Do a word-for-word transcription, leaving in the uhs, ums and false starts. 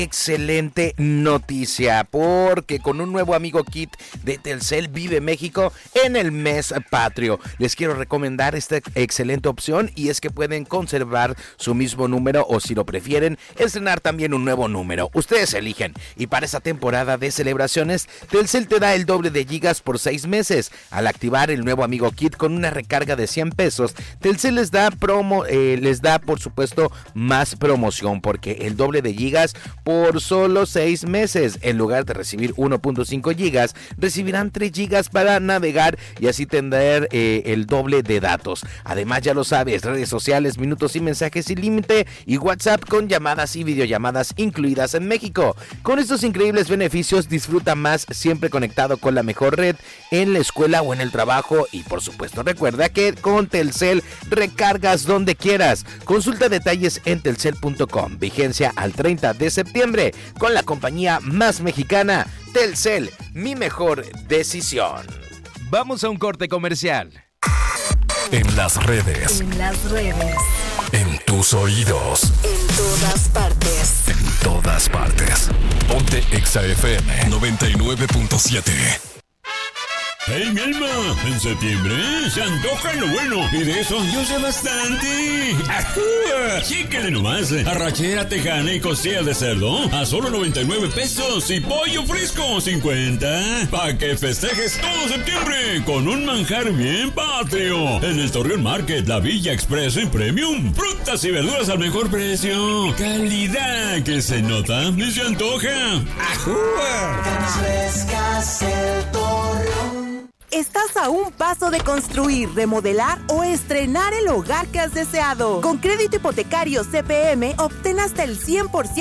Excelente noticia, porque con un nuevo amigo kit de Telcel Vive México en el mes patrio, les quiero recomendar esta excelente opción, y es que pueden conservar su mismo número o, si lo prefieren, estrenar también un nuevo número. Ustedes eligen, y para esta temporada de celebraciones, Telcel te da el doble de gigas por seis meses. Al activar el nuevo amigo kit con una recarga de cien pesos, Telcel les da promo, eh, les da por supuesto más promoción, porque el doble de gigas por solo seis meses. En lugar de recibir uno punto cinco gigas, recibirán tres gigas para navegar y así tener eh, el doble de datos. Además, ya lo sabes, redes sociales, minutos y mensajes sin límite, y WhatsApp con llamadas y videollamadas incluidas en México. Con estos increíbles beneficios, disfruta más siempre conectado con la mejor red en la escuela o en el trabajo. Y por supuesto, recuerda que con Telcel recargas donde quieras. Consulta detalles en telcel punto com. Vigencia al treinta de septiembre. Con la compañía más mexicana, Telcel, mi mejor decisión. Vamos a un corte comercial. En las redes. En las redes. En tus oídos. En todas partes. En todas partes. Ponte Exa F M noventa y nueve punto siete. ¡Hey, mi alma! En septiembre se antoja lo bueno, y de eso yo sé bastante. ¡Ajúa! Chíquele nomás. Arrachera tejana y costilla de cerdo a solo noventa y nueve pesos, y pollo fresco cincuenta. Pa' que festejes todo septiembre con un manjar bien patrio. En el Torreón Market, la Villa Express en Premium. Frutas y verduras al mejor precio. Calidad que se nota y se antoja. ¡Ajúa! Frescas el Torreón. Estás a un paso de construir, remodelar o estrenar el hogar que has deseado. Con crédito hipotecario C P M, obtén hasta el cien por ciento